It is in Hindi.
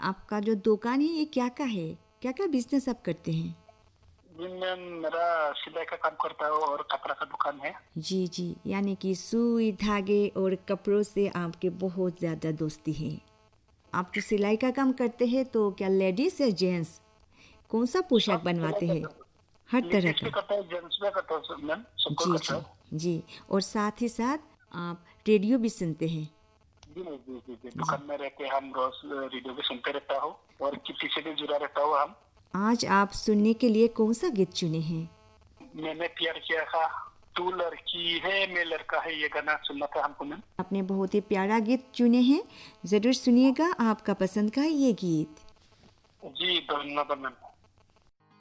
आपका जो दुकान है ये क्या का है? क्या क्या बिजनेस आप करते हैं? जी मैम, मेरा सिलाई का काम करता है और कपड़ा का दुकान है। जी जी, यानी कि सुई धागे और कपड़ों से आपके बहुत ज़्यादा दोस्ती है। आप जो सिलाई का काम करते हैं तो क्या लेडीज़ या जेंट्स कौन सा पोशाक सब सिलाई बनवाते हैं? करता हर है, तरह लेडीज भी का। करता है, जेंट्स भी करता है सब मैम, सबको जी करता जी है। जी। और साथ ही साथ आप रेडियो भी सुनते हैं। जी जी जी जी, जी। दुकान में रहते हैं हम, रोज रेडियो भी सुनते रहता हूँ और किसी से भी जुड़ा रहता हूँ हम। आज आप सुनने के लिए कौन सा गीत चुने हैं? मैंने प्यार किया था, तू लड़की है मैं लड़का है, ये गाना सुनना था हमको मैम। आपने बहुत ही प्यारा गीत चुने हैं। ज़रूर सुनिएगा आपका पसंद का ये गीत। जी धन्यवाद मैम।